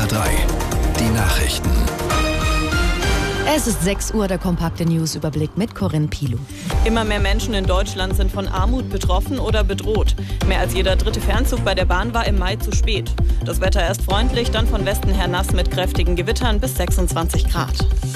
SWR 3, die Nachrichten. Es ist 6 Uhr, der kompakte News-Überblick mit Corinne Pilu. Immer mehr Menschen in Deutschland sind von Armut betroffen oder bedroht. Mehr als jeder dritte Fernzug bei der Bahn war im Mai zu spät. Das Wetter erst freundlich, dann von Westen her nass mit kräftigen Gewittern bis 26 Grad.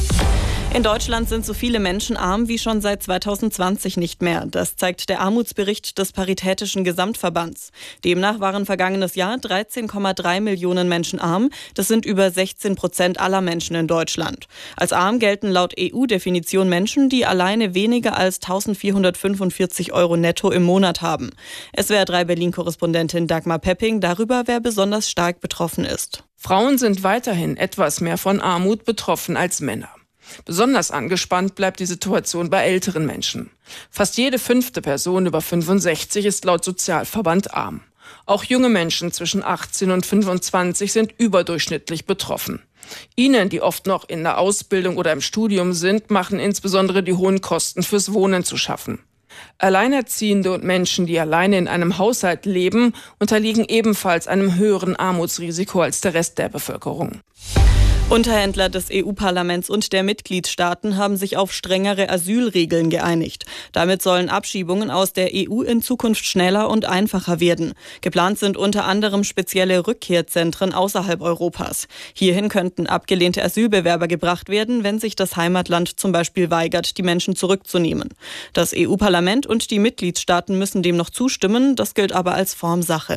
In Deutschland sind so viele Menschen arm wie schon seit 2020 nicht mehr. Das zeigt der Armutsbericht des Paritätischen Gesamtverbands. Demnach waren vergangenes Jahr 13,3 Millionen Menschen arm. Das sind über 16% aller Menschen in Deutschland. Als arm gelten laut EU-Definition Menschen, die alleine weniger als 1.445 € netto im Monat haben. SWR 3 Berlin-Korrespondentin Dagmar Pepping darüber, wer besonders stark betroffen ist. Frauen sind weiterhin etwas mehr von Armut betroffen als Männer. Besonders angespannt bleibt die Situation bei älteren Menschen. Fast jede 5. Person über 65 ist laut Sozialverband arm. Auch junge Menschen zwischen 18 und 25 sind überdurchschnittlich betroffen. Ihnen, die oft noch in der Ausbildung oder im Studium sind, machen insbesondere die hohen Kosten fürs Wohnen zu schaffen. Alleinerziehende und Menschen, die alleine in einem Haushalt leben, unterliegen ebenfalls einem höheren Armutsrisiko als der Rest der Bevölkerung. Unterhändler des EU-Parlaments und der Mitgliedstaaten haben sich auf strengere Asylregeln geeinigt. Damit sollen Abschiebungen aus der EU in Zukunft schneller und einfacher werden. Geplant sind unter anderem spezielle Rückkehrzentren außerhalb Europas. Hierhin könnten abgelehnte Asylbewerber gebracht werden, wenn sich das Heimatland zum Beispiel weigert, die Menschen zurückzunehmen. Das EU-Parlament und die Mitgliedstaaten müssen dem noch zustimmen, das gilt aber als Formsache.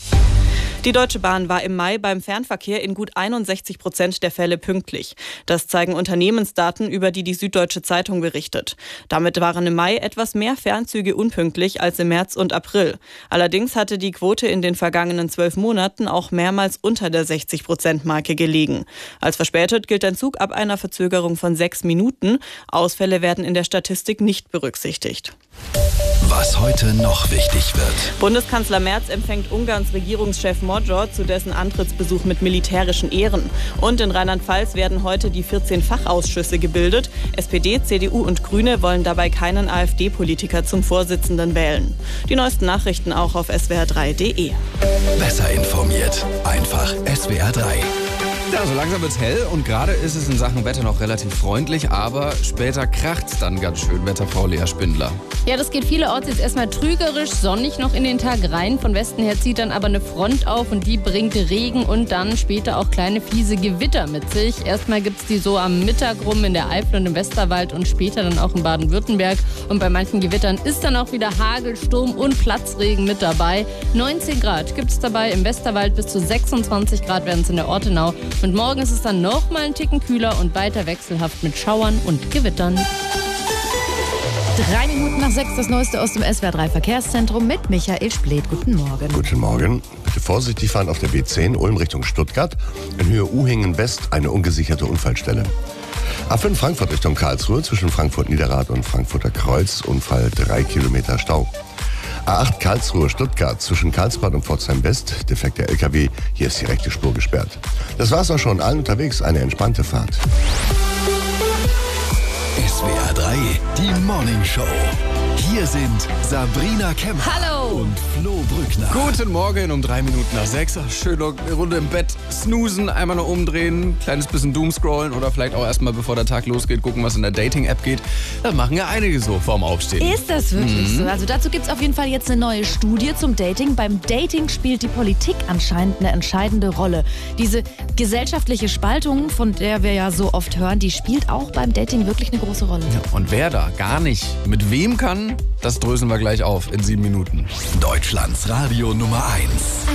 Die Deutsche Bahn war im Mai beim Fernverkehr in gut 61% der Fälle pünktlich. Das zeigen Unternehmensdaten, über die Süddeutsche Zeitung berichtet. Damit waren im Mai etwas mehr Fernzüge unpünktlich als im März und April. Allerdings hatte die Quote in den vergangenen 12 Monaten auch mehrmals unter der 60%-Marke gelegen. Als verspätet gilt ein Zug ab einer Verzögerung von 6 Minuten. Ausfälle werden in der Statistik nicht berücksichtigt. Was heute noch wichtig wird. Bundeskanzler Merz empfängt Ungarns Regierungschef Magyar zu dessen Antrittsbesuch mit militärischen Ehren. Und in Rheinland-Pfalz werden heute die 14 Fachausschüsse gebildet. SPD, CDU und Grüne wollen dabei keinen AfD-Politiker zum Vorsitzenden wählen. Die neuesten Nachrichten auch auf swr3.de. Besser informiert. Einfach SWR 3. Ja, so langsam wird's hell und gerade ist es in Sachen Wetter noch relativ freundlich, aber später kracht's dann ganz schön, Wetterfrau Lea Spindler. Ja, das geht vielerorts jetzt erstmal trügerisch, sonnig noch in den Tag rein. Von Westen her zieht dann aber eine Front auf und die bringt Regen und dann später auch kleine fiese Gewitter mit sich. Erstmal gibt's die so am Mittag rum in der Eifel und im Westerwald und später dann auch in Baden-Württemberg. Und bei manchen Gewittern ist dann auch wieder Hagel, Sturm und Platzregen mit dabei. 19 Grad gibt's dabei im Westerwald, bis zu 26 Grad werden es in der Ortenau. Und morgen ist es dann noch mal einen Ticken kühler und weiter wechselhaft mit Schauern und Gewittern. 3 Minuten nach 6, das Neueste aus dem SWR 3 Verkehrszentrum mit Michael Spleth. Guten Morgen. Guten Morgen. Bitte vorsichtig fahren auf der B10 Ulm Richtung Stuttgart. In Höhe Uhingen West eine ungesicherte Unfallstelle. A5 Frankfurt Richtung Karlsruhe zwischen Frankfurt-Niederrad und Frankfurter Kreuz. Unfall 3 Kilometer Stau. A8 Karlsruhe Stuttgart zwischen Karlsbad und Pforzheim West. Defekter LKW. Hier ist die rechte Spur gesperrt. Das war's auch schon. Allen unterwegs eine entspannte Fahrt. SWR 3, die Morning Show. Hier sind Sabrina Kemper und Flo Brückner. Guten Morgen um 3 Minuten nach 6. Schöne Runde im Bett snoosen, einmal noch umdrehen, kleines bisschen Doomscrollen oder vielleicht auch erstmal, bevor der Tag losgeht, gucken, was in der Dating-App geht. Das machen ja einige so vorm Aufstehen. Ist das wirklich so? Also dazu gibt es auf jeden Fall jetzt eine neue Studie zum Dating. Beim Dating spielt die Politik anscheinend eine entscheidende Rolle. Diese gesellschaftliche Spaltung, von der wir ja so oft hören, die spielt auch beim Dating wirklich eine große Rolle. Ja, und wer da gar nicht mit wem kann, das dröseln wir gleich auf in 7 Minuten. Deutschlands Radio Nummer 1.